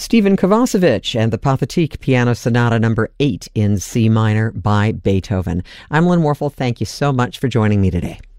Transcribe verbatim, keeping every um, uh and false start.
Stephen Kovacevic and the Pathétique Piano Sonata number eight in C minor by Beethoven. I'm Lynn Warfel. Thank you so much for joining me today.